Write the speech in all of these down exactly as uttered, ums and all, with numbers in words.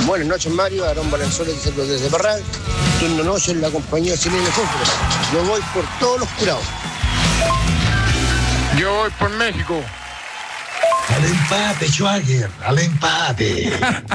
Buenas noches, Mario. Aarón Valenzuela desde Parral. Turno noche en la compañía chilena de fútbol. Yo voy por todos los curados. Yo voy por México. Al empate, Schwager, al empate.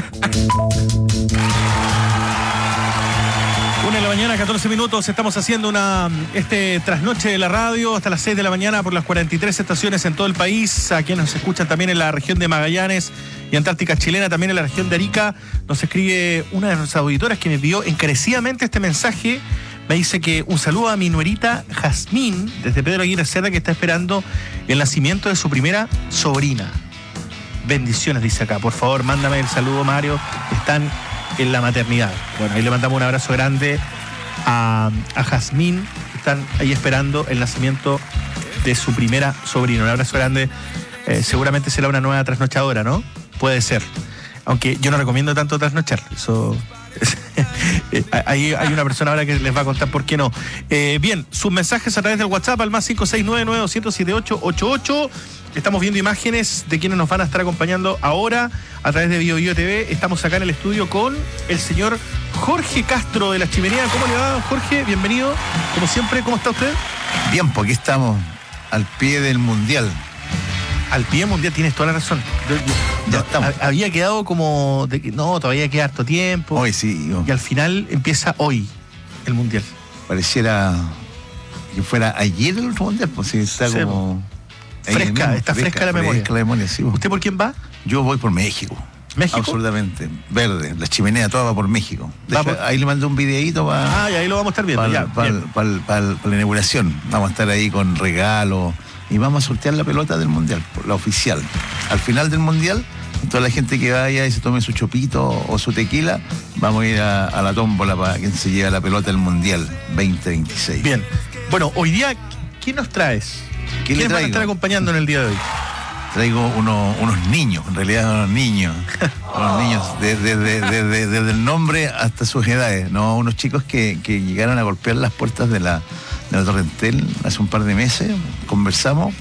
Una de la mañana, catorce minutos, estamos haciendo una este trasnoche de la radio hasta las seis de la mañana por las cuarenta y tres estaciones en todo el país. A quienes nos escuchan también en la región de Magallanes y Antártica Chilena, también en la región de Arica, nos escribe una de nuestras auditoras que me pidió encarecidamente este mensaje. Me dice que un saludo a mi nuerita Jazmín, desde Pedro Aguirre Cerda, que está esperando el nacimiento de su primera sobrina. Bendiciones, dice acá. Por favor, mándame el saludo, Mario. Están en la maternidad. Bueno, ahí le mandamos un abrazo grande a, a Jazmín, que están ahí esperando el nacimiento de su primera sobrina. Un abrazo grande. Eh, seguramente será una nueva trasnochadora, ¿no? Puede ser. Aunque yo no recomiendo tanto trasnochar. Eso... Ahí hay una persona ahora que les va a contar por qué no. Eh, bien, sus mensajes a través del WhatsApp al más cinco seis nueve nueve dos cero siete siete ocho ocho ocho. Estamos viendo imágenes de quienes nos van a estar acompañando ahora a través de Bio Bio T V. Estamos acá en el estudio con el señor Jorge Castro de La Chimenea. ¿Cómo le va, Jorge? Bienvenido. Como siempre, ¿cómo está usted? Bien, porque estamos al pie del Mundial. Al pie mundial, tienes toda la razón. Yo, yo, ya no, estamos. Había quedado como de que no, todavía queda harto tiempo. Hoy sí. Yo. Y al final empieza hoy el mundial. Pareciera que fuera ayer el otro mundial, pues sí, está sí, como... Fresca, mismo, está fresca, fresca la memoria. Fresca la memoria, sí. ¿Usted por quién va? Yo voy por México. ¿México? Absolutamente. Verde. La Chimenea toda va por México. De hecho, por... ahí le mandé un videíto para... Ah, y ahí lo vamos a estar viendo. Para, ya, para, para, para, para la inauguración. Vamos a estar ahí con regalos. Y vamos a sortear la pelota del Mundial, la oficial. Al final del Mundial, toda la gente que vaya y se tome su chopito o su tequila, vamos a ir a, a la tómbola para quien se lleve la pelota del Mundial veinte veintiséis. Bien. Bueno, hoy día, ¿quién nos traes? ¿Quién ¿Quiénes van a estar acompañando en el día de hoy? Traigo uno, unos niños, en realidad unos niños. unos niños, desde de, de, de, de, de el nombre hasta sus edades, ¿no? Unos chicos que, que llegaron a golpear las puertas de la... de la Torrentel hace un par de meses, conversamos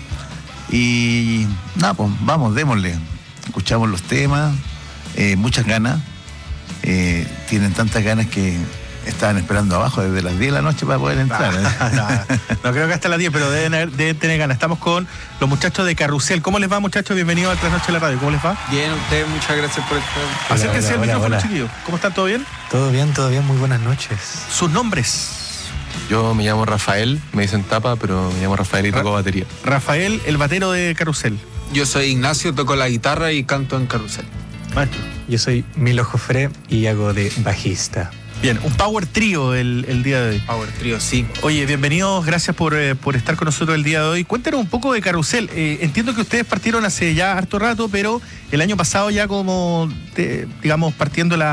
y nada, pues vamos, démosle. Escuchamos los temas, eh, muchas ganas, eh, tienen tantas ganas que estaban esperando abajo desde las diez de la noche para poder entrar. ¿eh? No, no, no creo que hasta las diez, pero deben, haber, deben tener ganas. Estamos con los muchachos de Carrusel. ¿Cómo les va, muchachos? Bienvenidos a Trasnoche de la Radio. ¿Cómo les va? Bien, ustedes, muchas gracias por estar. Acérquense al micrófono, chiquillos. ¿Cómo están? ¿Todo bien? Todo bien, todo bien. Muy buenas noches. ¿Sus nombres? Yo me llamo Rafael, me dicen Tapa, pero me llamo Rafael y toco Ra- batería. Rafael, el batero de Carrusel. Yo soy Ignacio, toco la guitarra y canto en Carrusel. Maestro. Yo soy Milo Jofré y hago de bajista. Bien, un power trío el, el día de hoy. Power trío, sí. Oye, bienvenidos, gracias por, eh, por estar con nosotros el día de hoy. Cuéntanos un poco de Carrusel. Eh, entiendo que ustedes partieron hace ya harto rato, pero el año pasado ya como, te, digamos, partiendo la